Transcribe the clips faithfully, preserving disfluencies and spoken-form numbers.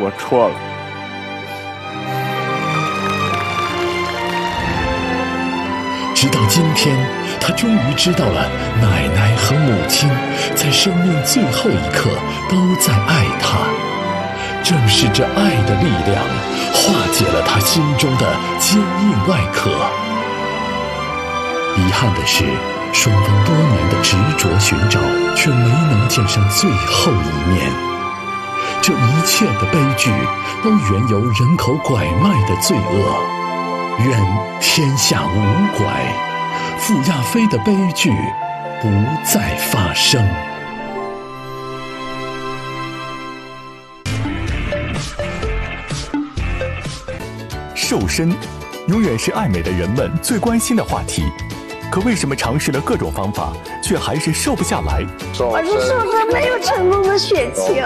我错了。 直到今天，他终于知道了奶奶和母亲在生命最后一刻都在爱他。正是这爱的力量，化解了他心中的坚硬外壳。遗憾的是，双方多年的执着寻找，却没能见上最后一面。这一切的悲剧，都缘由人口拐卖的罪恶。愿天下无拐，傅亚飞的悲剧不再发生。 瘦身永远是爱美的人们最关心的话题，可为什么尝试了各种方法，却还是瘦不下来？ 我是瘦身没有成功的血清。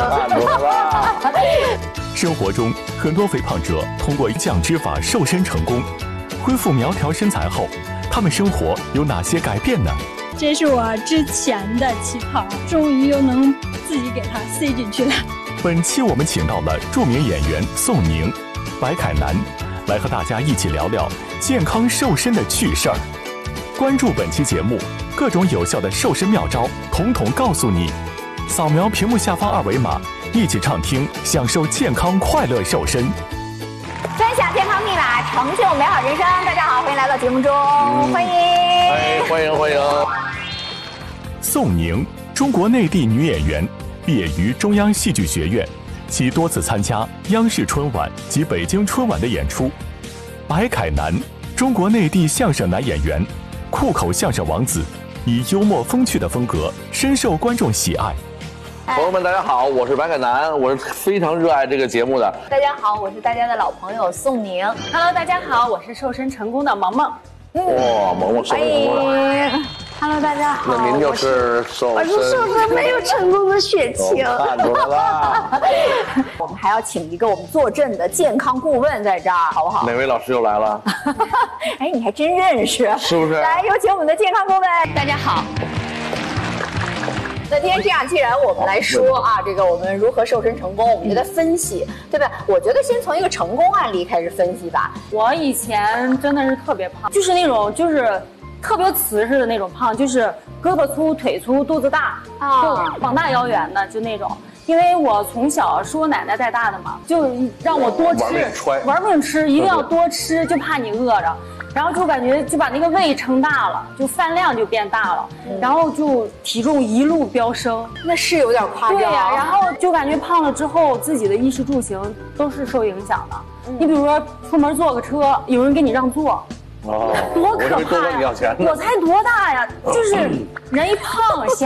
生活中，很多肥胖者通过降脂法瘦身成功，恢复苗条身材后，他们生活有哪些改变呢？ 这是我之前的旗袍，终于又能自己给它塞进去了。 本期我们请到了著名演员宋宁、白凯南，来和大家一起聊聊健康瘦身的趣事儿。关注本期节目，各种有效的瘦身妙招，统统告诉你。扫描屏幕下方二维码，一起畅听，享受健康快乐瘦身。 分享健康密码，成就美好人生。大家好，欢迎来到节目中，嗯、欢迎， 哎，欢迎欢迎。 宋宁，中国内地女演员，毕业于中央戏剧学院，其多次参加央视春晚及北京春晚的演出。白凯南，中国内地相声男演员，酷口相声王子，以幽默风趣的风格深受观众喜爱。 朋友们，大家好，我是白凯南，我是非常热爱这个节目的。 大家好，我是大家的老朋友宋宁。 Hello， 大家好，我是瘦身成功的萌萌。 哇，萌萌瘦身成功了。 Hello， 大家好。 那您就是瘦身。 我是瘦身没有成功的血清。 看出来了。 我们还要请一个我们坐镇的健康顾问在这儿，好不好？ 哪位老师又来了？ 哎，你还真认识， 是不是？ 来，有请我们的健康顾问。大家好。那今天这样，既然我们来说啊，这个我们如何瘦身成功，我们就在分析，对吧？我觉得先从一个成功案例开始分析吧。 我以前真的是特别胖，就是那种就是特别瓷实的那种胖，就是胳膊粗、腿粗、肚子大，啊，就膀大腰圆的，就那种。因为我从小是我奶奶带大的嘛，就让我多吃，玩命吃，一定要多吃，就怕你饿着。然后就感觉就把那个胃撑大了，就饭量就变大了，嗯、然后就体重一路飙升， 那是有点夸张。 对呀、啊，然后就感觉胖了之后，自己的衣食住行都是受影响的。嗯、你比如说出门坐个车，有人给你让座， 哦， 多可怕呀！我才多大呀，就是人一胖。